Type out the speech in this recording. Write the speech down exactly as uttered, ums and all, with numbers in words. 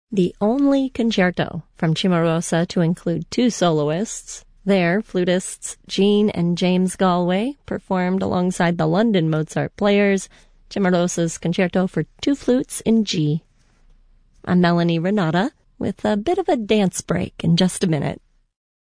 The only concerto from Cimarosa to include two soloists. There, flutists Jean and James Galway performed alongside the London Mozart players Cimarosa's concerto for two flutes in G. I'm Melanie Renata with a bit of a dance break in just a minute.